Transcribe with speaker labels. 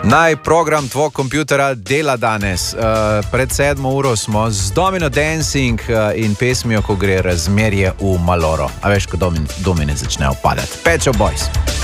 Speaker 1: Naj program tvoj kompjutera dela danes. Pred 7 uro smo z Domino Dancing in pesmijo, ko gre razmerje v maloro. A veš, ko domine začnejo padati. Pet Shop Boys.